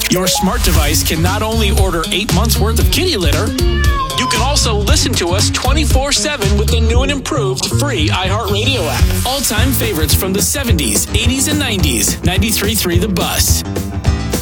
Your smart device can not only order 8 months worth of kitty litter, you can also listen to us 24/7 with the new and improved free iHeartRadio app. All-time favorites from the 70s, 80s, and 90s. 93.3 The Bus.